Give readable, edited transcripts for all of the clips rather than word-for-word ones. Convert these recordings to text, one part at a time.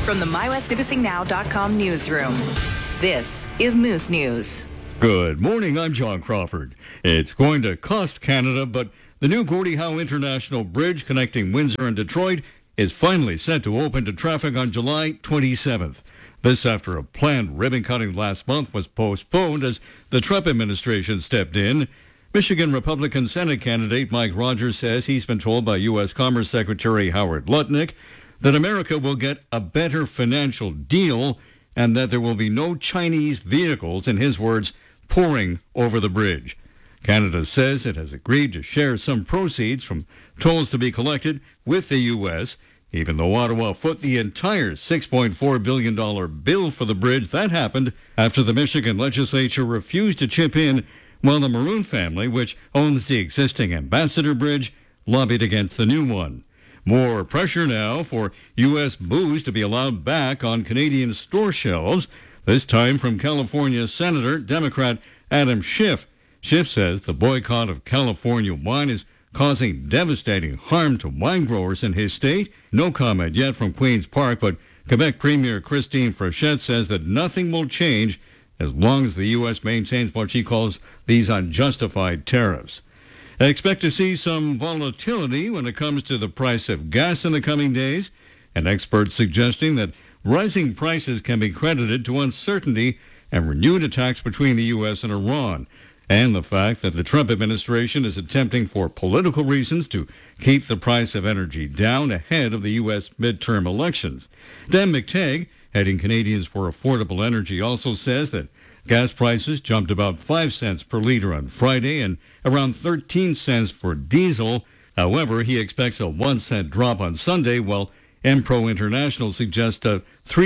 From the MyWestNipissingNow.com newsroom, this is Moose News. Good morning, I'm John Crawford. It's going to cost Canada, but the new Gordie Howe International Bridge connecting Windsor and Detroit is finally set to open to traffic on July 27th. This after a planned ribbon cutting last month was postponed as the Trump administration stepped in. Michigan Republican Senate candidate Mike Rogers says he's been told by U.S. Commerce Secretary Howard Lutnick that America will get a better financial deal and that there will be no Chinese vehicles, in his words, pouring over the bridge. Canada says it has agreed to share some proceeds from tolls to be collected with the U.S., even though Ottawa foot the entire $6.4 billion bill for the bridge. That happened after the Michigan legislature refused to chip in, while the Maroon family, which owns the existing Ambassador Bridge, lobbied against the new one. More pressure now for U.S. booze to be allowed back on Canadian store shelves, this time from California Senator Democrat Adam Schiff. Schiff says the boycott of California wine is causing devastating harm to wine growers in his state. No comment yet from Queen's Park, but Quebec Premier Christine Frechette says that nothing will change as long as the U.S. maintains what she calls these unjustified tariffs. I expect to see some volatility when it comes to the price of gas in the coming days, and experts suggesting that rising prices can be credited to uncertainty and renewed attacks between the U.S. and Iran, and the fact that the Trump administration is attempting for political reasons to keep the price of energy down ahead of the U.S. midterm elections. Dan McTagg, heading Canadians for Affordable Energy, also says that gas prices jumped about 5 cents per liter on Friday and around 13 cents for diesel. However, he expects a 1 cent drop on Sunday, while Empro International suggests a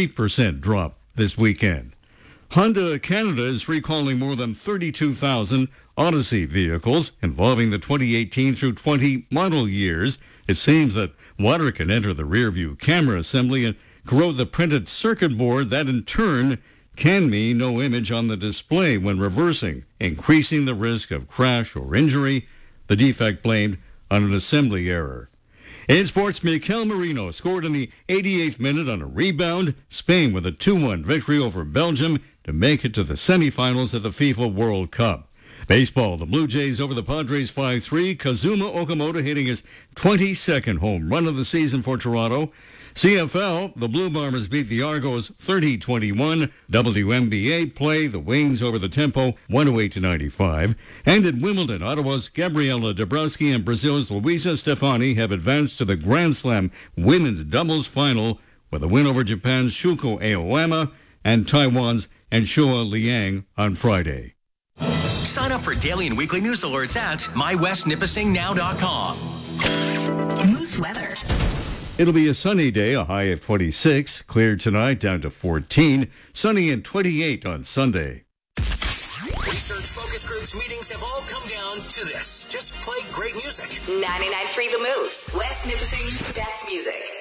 3% drop this weekend. Honda Canada is recalling more than 32,000 Odyssey vehicles involving the 2018 through 20 model years. It seems that water can enter the rear-view camera assembly and corrode the printed circuit board. That in turn can mean no image on the display when reversing, increasing the risk of crash or injury. The defect blamed on an assembly error. In sports, Mikel Merino scored in the 88th minute on a rebound. Spain with a 2-1 victory over Belgium to make it to the semifinals of the FIFA World Cup. Baseball, the Blue Jays over the Padres 5-3. Kazuma Okamoto hitting his 22nd home run of the season for Toronto. CFL, the Blue Bombers beat the Argos 30-21. WNBA play, the Wings over the Tempo 108-95. And at Wimbledon, Ottawa's Gabriela Dabrowski and Brazil's Luisa Stefani have advanced to the Grand Slam women's doubles final with a win over Japan's Shuko Aoyama and Taiwan's Anshua Liang on Friday. Sign up for daily and weekly news alerts at MyWestNipissingNow.com. Moose weather. It'll be a sunny day, a high of 26. Clear tonight, down to 14. Sunny and 28 on Sunday. Research focus groups meetings have all come down to this. Just play great music. 99.3 The Moose. West Nipissing's best music.